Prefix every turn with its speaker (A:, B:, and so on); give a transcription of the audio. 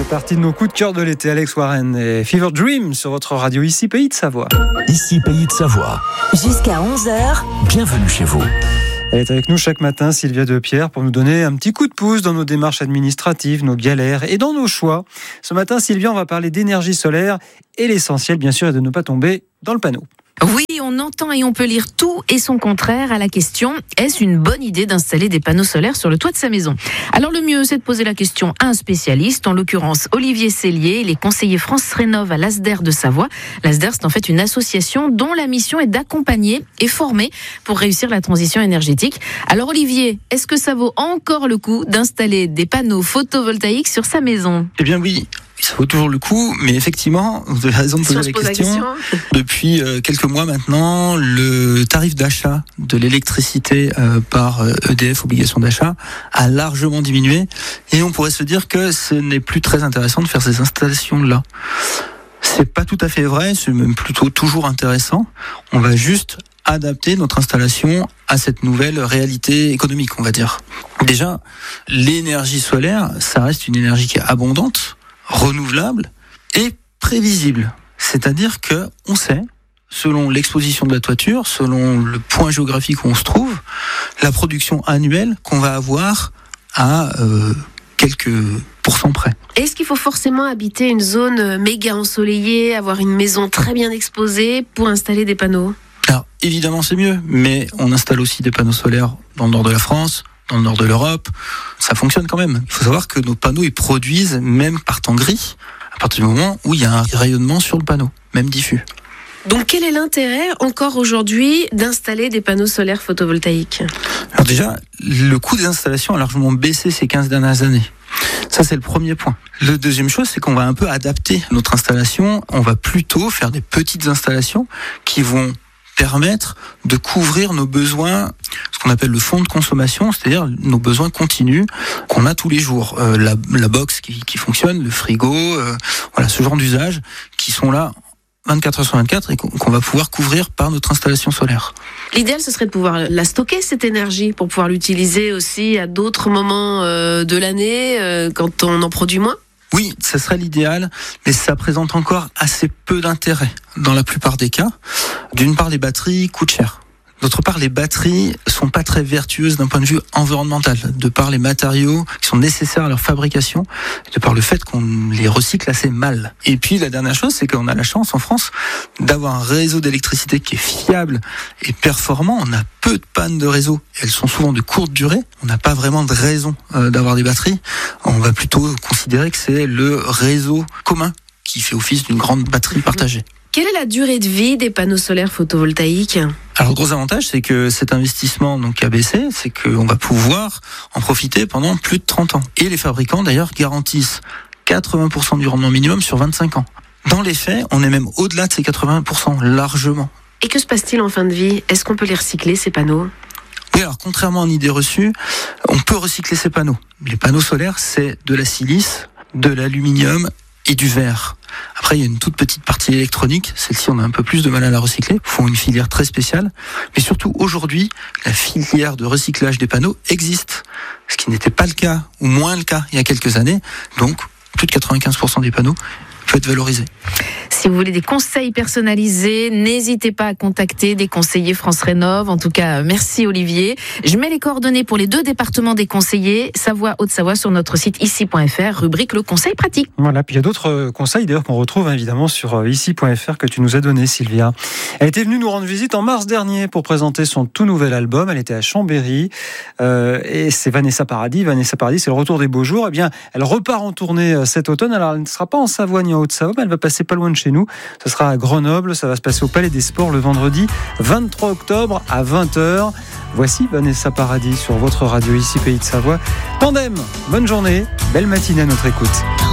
A: Partie de nos coups de cœur de l'été, Alex Warren et Fever Dream sur votre radio ici Pays de Savoie.
B: Ici Pays de Savoie.
C: Jusqu'à 11h.
B: Bienvenue chez vous.
A: Elle est avec nous chaque matin, Sylvia Depierre, pour nous donner un petit coup de pouce dans nos démarches administratives, nos galères et dans nos choix. Ce matin, Sylvia, on va parler d'énergie solaire et l'essentiel, bien sûr, est de ne pas tomber dans le panneau.
D: Oui, on entend et on peut lire tout et son contraire à la question « Est-ce une bonne idée d'installer des panneaux solaires sur le toit de sa maison ?» Alors le mieux, c'est de poser la question à un spécialiste, en l'occurrence Olivier Cellier, il est conseiller France Rénov à l'ASDER de Savoie. L'ASDER, c'est en fait une association dont la mission est d'accompagner et former pour réussir la transition énergétique. Alors Olivier, est-ce que ça vaut encore le coup d'installer des panneaux photovoltaïques sur sa maison ?
E: Eh bien oui, ça vaut toujours le coup, mais effectivement, vous avez raison de poser la question. Depuis quelques mois maintenant, le tarif d'achat de l'électricité par EDF, obligation d'achat, a largement diminué et on pourrait se dire que ce n'est plus très intéressant de faire ces installations-là. C'est pas tout à fait vrai, c'est même plutôt toujours intéressant. On va juste adapter notre installation à cette nouvelle réalité économique, on va dire. Déjà, l'énergie solaire, ça reste une énergie qui est abondante, renouvelable et prévisible. C'est-à-dire que on sait, selon l'exposition de la toiture, selon le point géographique où on se trouve, la production annuelle qu'on va avoir à quelques pourcents près.
F: Est-ce qu'il faut forcément habiter une zone méga ensoleillée, avoir une maison très bien exposée pour installer des panneaux ?
E: Alors évidemment c'est mieux, mais on installe aussi des panneaux solaires dans le nord de la France, dans le nord de l'Europe, ça fonctionne quand même. Il faut savoir que nos panneaux, ils produisent, même par temps gris, à partir du moment où il y a un rayonnement sur le panneau, même diffus.
F: Donc quel est l'intérêt, encore aujourd'hui, d'installer des panneaux solaires photovoltaïques ?
E: Alors déjà, le coût des installations a largement baissé ces 15 dernières années. Ça, c'est le premier point. Le deuxième chose, c'est qu'on va un peu adapter notre installation. On va plutôt faire des petites installations qui vont permettre de couvrir nos besoins, ce qu'on appelle le fonds de consommation, c'est-à-dire nos besoins continus qu'on a tous les jours. La box qui fonctionne, le frigo, voilà, ce genre d'usages qui sont là 24 heures sur 24 et qu'on va pouvoir couvrir par notre installation solaire.
F: L'idéal, ce serait de pouvoir la stocker, cette énergie, pour pouvoir l'utiliser aussi à d'autres moments de l'année, quand on en produit moins.
E: Oui, ça serait l'idéal, mais ça présente encore assez peu d'intérêt dans la plupart des cas. D'une part, les batteries coûtent cher. D'autre part, les batteries sont pas très vertueuses d'un point de vue environnemental, de par les matériaux qui sont nécessaires à leur fabrication, de par le fait qu'on les recycle assez mal. Et puis, la dernière chose, c'est qu'on a la chance en France d'avoir un réseau d'électricité qui est fiable et performant. On a peu de pannes de réseau. Elles sont souvent de courte durée. On n'a pas vraiment de raison d'avoir des batteries. On va plutôt considérer que c'est le réseau commun qui fait office d'une grande batterie partagée.
F: Quelle est la durée de vie des panneaux solaires photovoltaïques ?
E: Alors, le gros avantage, c'est que cet investissement donc a baissé, c'est qu'on va pouvoir en profiter pendant plus de 30 ans. Et les fabricants, d'ailleurs, garantissent 80% du rendement minimum sur 25 ans. Dans les faits, on est même au-delà de ces 80%, largement.
F: Et que se passe-t-il en fin de vie ? Est-ce qu'on peut les recycler, ces panneaux ?
E: Oui, alors, contrairement à une idée reçue, on peut recycler ces panneaux. Les panneaux solaires, c'est de la silice, de l'aluminium et du verre. Après, il y a une toute petite partie électronique. Celle-ci, on a un peu plus de mal à la recycler. Il faut une filière très spéciale. Mais surtout, aujourd'hui, la filière de recyclage des panneaux existe. Ce qui n'était pas le cas, ou moins le cas, il y a quelques années. Donc, plus de 95% des panneaux peuvent être valorisés.
D: Si vous voulez des conseils personnalisés, n'hésitez pas à contacter des conseillers France Rénov. En tout cas, merci Olivier. Je mets les coordonnées pour les 2 départements des conseillers, Savoie, Haute-Savoie, sur notre site ici.fr, rubrique le conseil pratique.
A: Voilà, puis il y a d'autres conseils d'ailleurs qu'on retrouve évidemment sur ici.fr que tu nous as donné, Sylvia. Elle était venue nous rendre visite en mars dernier pour présenter son tout nouvel album. Elle était à Chambéry et c'est Vanessa Paradis. Vanessa Paradis, c'est le retour des beaux jours. Eh bien, elle repart en tournée cet automne. Alors, elle ne sera pas en Savoie ni en Haute-Savoie, mais elle va passer pas loin de chez nous. Ce sera à Grenoble, ça va se passer au Palais des Sports le vendredi 23 octobre à 20h. Voici Vanessa Paradis sur votre radio ici Pays de Savoie. Tandem, bonne journée, belle matinée à notre écoute.